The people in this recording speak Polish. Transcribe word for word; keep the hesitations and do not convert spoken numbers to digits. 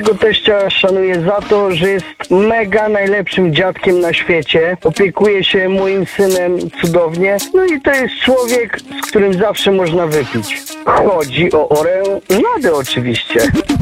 Mojego teścia szanuję za to, że jest mega najlepszym dziadkiem na świecie. Opiekuje się moim synem cudownie. No i to jest człowiek, z którym zawsze można wypić. Chodzi o Orę Nadę oczywiście.